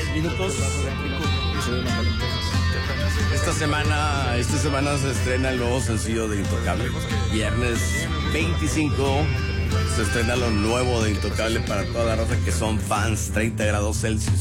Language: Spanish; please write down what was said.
minutos. Esta semana se estrena el nuevo sencillo de Intocable. Viernes 25 se estrena lo nuevo de Intocable para toda la raza que son fans. 30 grados Celsius.